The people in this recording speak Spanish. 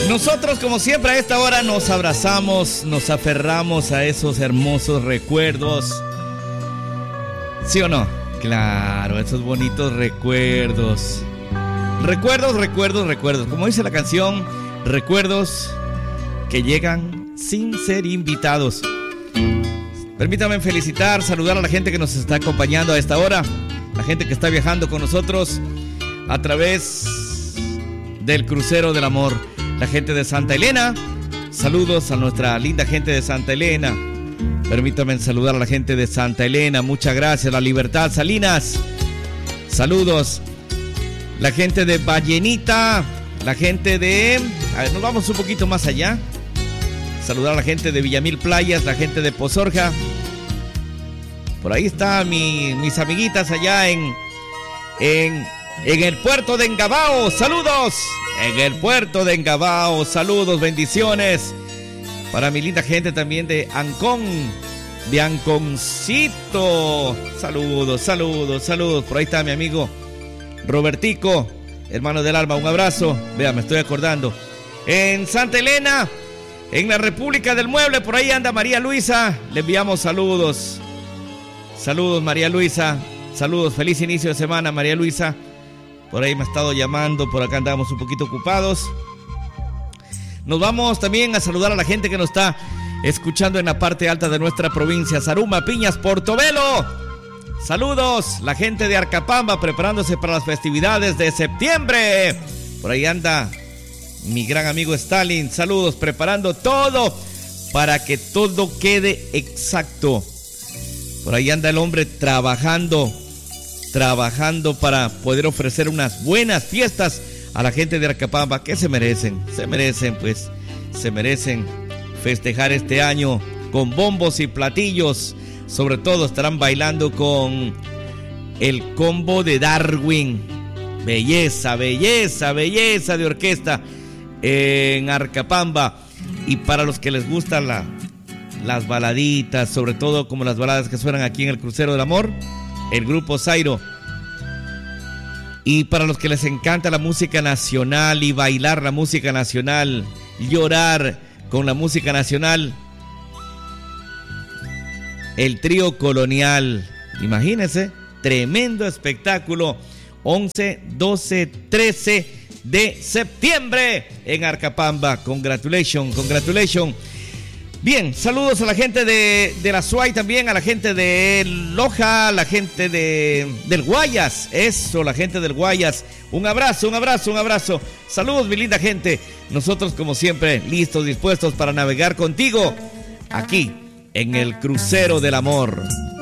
Nosotros, como siempre, a esta hora nos abrazamos, nos aferramos a esos hermosos recuerdos. ¿Sí o no? Claro, esos bonitos recuerdos. Recuerdos. Como dice la canción, recuerdos que llegan sin ser invitados. Permítame felicitar, saludar a la gente que nos está acompañando a esta hora. La gente que está viajando con nosotros a través del Crucero del Amor. La gente de Santa Elena. Saludos a nuestra linda gente de Santa Elena. Permítame saludar a la gente de Santa Elena. Muchas gracias. La Libertad Salinas. Saludos. La gente de Vallenita. La gente de... A ver, nos vamos un poquito más allá. Saludar a la gente de Villamil Playas. La gente de Pozorja. Por ahí están mis amiguitas allá en el puerto de Engabao. Saludos. En el puerto de Engabao. Saludos, bendiciones. Para mi linda gente también de Ancón, de Anconcito. Saludos. Por ahí está mi amigo Robertico, hermano del alma. Un abrazo. Vea, me estoy acordando. En Santa Elena, en la República del Mueble, por ahí anda María Luisa. Le enviamos saludos. Saludos, María Luisa. Saludos, feliz inicio de semana, María Luisa. Por ahí me ha estado llamando, por acá andamos un poquito ocupados. Nos vamos también a saludar a la gente que nos está escuchando en la parte alta de nuestra provincia, Zaruma, Piñas, Portobelo. Saludos, la gente de Arcapamba preparándose para las festividades de septiembre. Por ahí anda mi gran amigo Stalin. Saludos, preparando todo para que todo quede exacto. Por ahí anda el hombre trabajando para poder ofrecer unas buenas fiestas a la gente de Arcapamba, que se merecen festejar este año con bombos y platillos. Sobre todo estarán bailando con el combo de Darwin. Belleza de orquesta en Arcapamba. Y para los que les gustan las baladitas, sobre todo como las baladas que suenan aquí en el Crucero del Amor, el grupo Zairo. Y para los que les encanta la música nacional y bailar la música nacional, llorar con la música nacional, el trío Colonial. Imagínense, tremendo espectáculo. 11, 12, 13 de septiembre en Arcapamba. Congratulations. Bien, saludos a la gente de la Suay también, a la gente de Loja, a la gente del Guayas. Eso, la gente del Guayas. Un abrazo. Saludos, mi linda gente. Nosotros, como siempre, listos, dispuestos para navegar contigo aquí en el Crucero del Amor.